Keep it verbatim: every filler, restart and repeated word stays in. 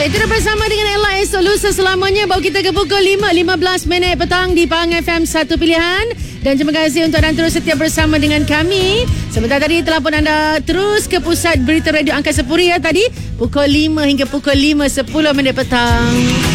Itu dah bersama dengan Ella Esolusa selamanya. Bawa kita ke pukul lima lima belas minit petang di Pahang F M satu Pilihan. Dan terima kasih untuk anda terus setia bersama dengan kami. Sebentar tadi telah pun anda terus ke pusat berita radio Angkasa Puri ya tadi. Pukul lima hingga pukul lima sepuluh minit petang.